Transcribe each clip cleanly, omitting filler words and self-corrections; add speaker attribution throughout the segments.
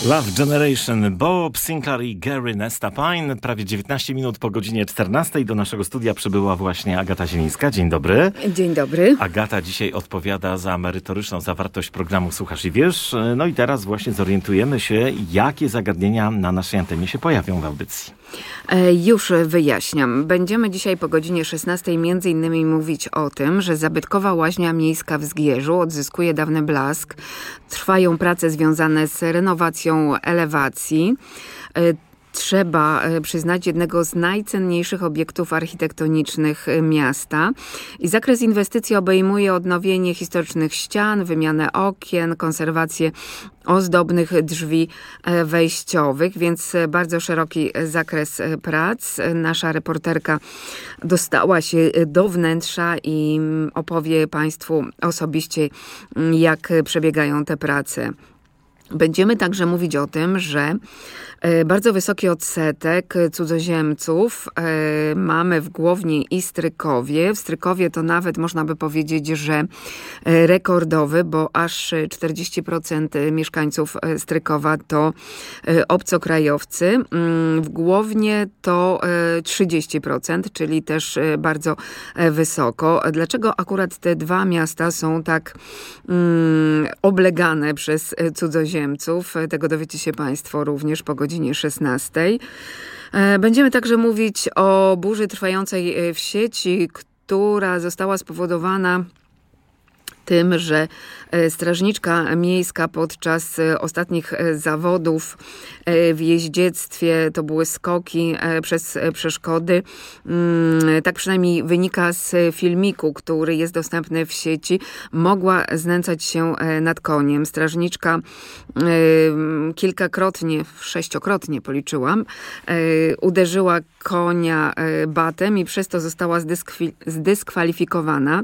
Speaker 1: Love Generation, Bob Sinclair i Gary Nesta Pine. Prawie 19 minut po godzinie 14 do naszego studia przybyła właśnie Agata Zielińska. Dzień dobry.
Speaker 2: Dzień dobry.
Speaker 1: Agata dzisiaj odpowiada za merytoryczną zawartość programu Słuchasz i Wiesz. No i teraz właśnie zorientujemy się, jakie zagadnienia na naszej antenie się pojawią w audycji.
Speaker 2: Już wyjaśniam. Będziemy dzisiaj po godzinie 16 między innymi mówić o tym, że zabytkowa łaźnia miejska w Zgierzu odzyskuje dawny blask. Trwają prace związane z renowacją elewacji. Trzeba przyznać jednego z najcenniejszych obiektów architektonicznych miasta. I zakres inwestycji obejmuje odnowienie historycznych ścian, wymianę okien, konserwację ozdobnych drzwi wejściowych, więc bardzo szeroki zakres prac. Nasza reporterka dostała się do wnętrza i opowie Państwu osobiście, jak przebiegają te prace. Będziemy także mówić o tym, że bardzo wysoki odsetek cudzoziemców mamy w Głownie i Strykowie. W Strykowie to nawet można by powiedzieć, że rekordowy, bo aż 40% mieszkańców Strykowa to obcokrajowcy. W Głownie to 30%, czyli też bardzo wysoko. Dlaczego akurat te dwa miasta są tak oblegane przez cudzoziemców? Tego dowiecie się Państwo również po godzinie 16. Będziemy także mówić o burzy trwającej w sieci, która została spowodowana tym, że strażniczka miejska podczas ostatnich zawodów w jeździectwie, to były skoki przez przeszkody, tak przynajmniej wynika z filmiku, który jest dostępny w sieci, mogła znęcać się nad koniem. Strażniczka kilkakrotnie, 6-krotnie policzyłam, uderzyła konia batem i przez to została zdyskwalifikowana,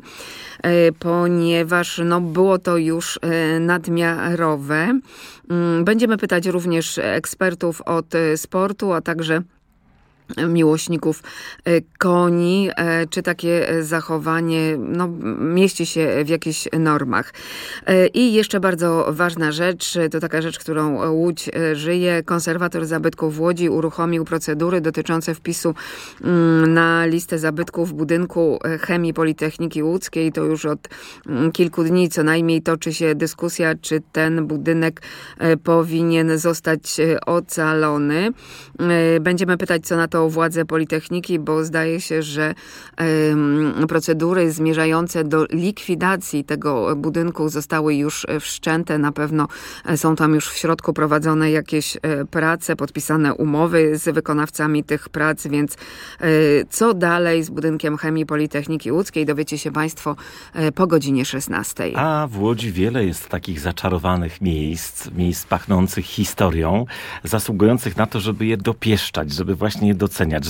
Speaker 2: ponieważ było to już nadmiarowe. Będziemy pytać również ekspertów od sportu, a także miłośników koni, czy takie zachowanie mieści się w jakichś normach. I jeszcze bardzo ważna rzecz, to taka rzecz, którą Łódź żyje. Konserwator zabytków w Łodzi uruchomił procedury dotyczące wpisu na listę zabytków budynku Chemii Politechniki Łódzkiej. To już od kilku dni co najmniej toczy się dyskusja, czy ten budynek powinien zostać ocalony. Będziemy pytać, co na to władze Politechniki, bo zdaje się, że procedury zmierzające do likwidacji tego budynku zostały już wszczęte. Na pewno są tam już w środku prowadzone jakieś prace, podpisane umowy z wykonawcami tych prac, więc co dalej z budynkiem Chemii Politechniki Łódzkiej dowiecie się Państwo po godzinie 16.
Speaker 1: A w Łodzi wiele jest takich zaczarowanych miejsc pachnących historią, zasługujących na to, żeby je dopieszczać, żeby właśnie je doceniać,